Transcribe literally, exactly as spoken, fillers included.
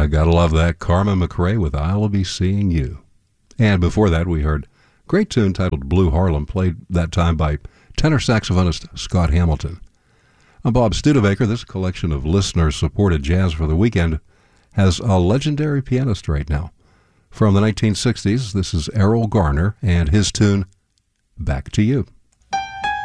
Uh, gotta love that. Carmen McRae with I'll Be Seeing You. And before that, we heard a great tune titled Blue Harlem, played that time by tenor saxophonist Scott Hamilton. I'm Bob Studebaker. This collection of listener-supported jazz for the weekend has a legendary pianist right now. From the nineteen sixties, this is Errol Garner and his tune, Back to You.